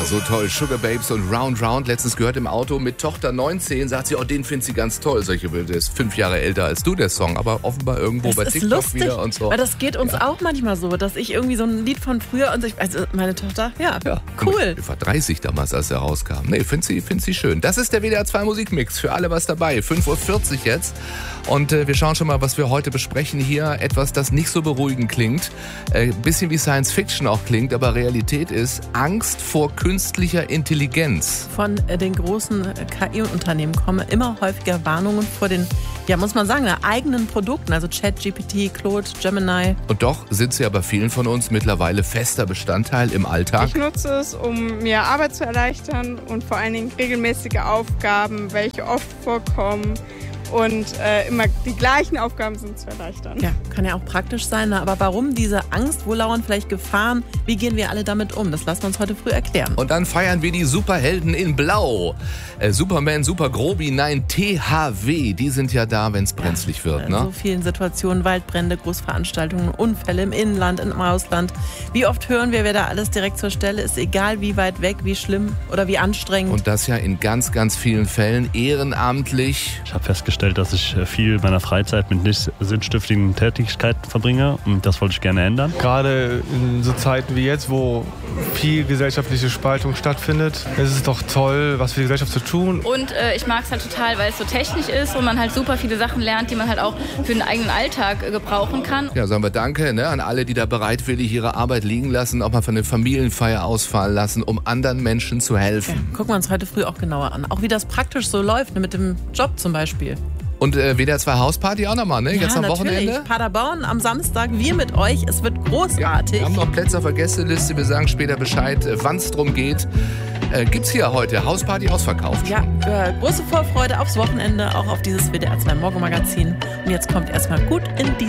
so toll. Sugar Babes und Round Round. Letztens gehört im Auto mit Tochter 19, sagt sie, den findet sie ganz toll. Solche Bilder, ist 5 Jahre älter als du, der Song, aber offenbar irgendwo das bei ist TikTok lustig, wieder und so. Weil das geht uns auch manchmal so, dass ich irgendwie so ein Lied von früher und also meine Tochter, cool. Ich war 30 damals, als er rauskam. Nee, find sie schön. Das ist der WDR 2 Musikmix. Für alle was dabei. 5:40 Uhr jetzt. Und wir schauen schon mal, was wir heute besprechen hier. Etwas, das nicht so beruhigend klingt. Bisschen wie Science Fiction auch klingt, aber Realität ist Angst vor künstlicher Intelligenz. Von den großen KI-Unternehmen kommen immer häufiger Warnungen vor den, muss man sagen, eigenen Produkten. Also ChatGPT, Claude, Gemini. Und doch sind sie aber vielen von uns mittlerweile fester Bestandteil im Alltag. Ich nutze es, um mir Arbeit zu erleichtern und vor allen Dingen regelmäßige Aufgaben, welche oft vorkommen. Und immer die gleichen Aufgaben sind zu erleichtern. Ja, kann ja auch praktisch sein. Aber warum diese Angst? Wo lauern vielleicht Gefahren? Wie gehen wir alle damit um? Das lassen wir uns heute früh erklären. Und dann feiern wir die Superhelden in Blau. Superman, Super Grobi, nein, THW. Die sind ja da, wenn es brenzlig wird. In so vielen Situationen, Waldbrände, Großveranstaltungen, Unfälle im Inland, im Ausland. Wie oft hören wir, wer da alles direkt zur Stelle ist? Egal wie weit weg, wie schlimm oder wie anstrengend. Und das ja in ganz, ganz vielen Fällen ehrenamtlich. Ich habe festgestellt, dass ich viel meiner Freizeit mit nicht sinnstiftenden Tätigkeiten verbringe und das wollte ich gerne ändern. Gerade in so Zeiten wie jetzt, wo viel gesellschaftliche Spaltung stattfindet, ist es doch toll, was für die Gesellschaft zu tun. Und ich mag es halt total, weil es so technisch ist und man halt super viele Sachen lernt, die man halt auch für den eigenen Alltag gebrauchen kann. Ja, sagen wir Danke an alle, die da bereitwillig ihre Arbeit liegen lassen, auch mal von der Familienfeier ausfallen lassen, um anderen Menschen zu helfen. Ja, gucken wir uns heute früh auch genauer an. Auch wie das praktisch so läuft, mit dem Job zum Beispiel. Und WDR 2 Hausparty auch nochmal, ne? Ja, jetzt am natürlich. Wochenende. Paderborn am Samstag, wir mit euch. Es wird großartig. Wir haben noch Plätze auf der Gästeliste. Wir sagen später Bescheid, wann es drum geht. Gibt's hier heute Hausparty ausverkauft. Ja, große Vorfreude aufs Wochenende, auch auf dieses WDR 2 Morgenmagazin. Und jetzt kommt erstmal gut in die